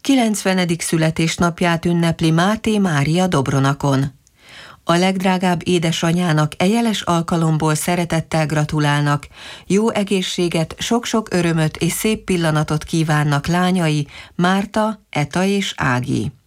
90. születésnapját ünnepli Máté Mária Dobronakon. A legdrágább édesanyjának jeles alkalomból szeretettel gratulálnak, jó egészséget, sok-sok örömöt és szép pillanatot kívánnak lányai, Márta, Eta és Ági.